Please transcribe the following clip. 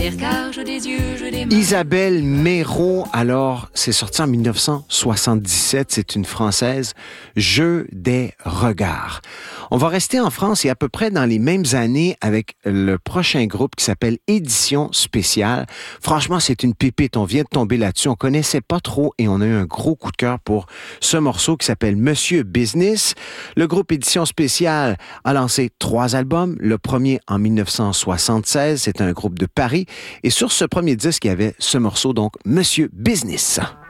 des regards, je des yeux, je des mains. Isabelle Méraud, alors, c'est sorti en 1977, c'est une Française, Jeu des regards. On va rester en France et à peu près dans les mêmes années avec le prochain groupe qui s'appelle Édition Spéciale. Franchement, c'est une pépite, on vient de tomber là-dessus, on connaissait pas trop et on a eu un gros coup de cœur pour ce morceau qui s'appelle Monsieur Business. Le groupe Édition Spéciale a lancé 3 albums, le premier en 1976, c'est un groupe de Paris et sur ce premier disque, il y avait ce morceau, donc Monsieur Business.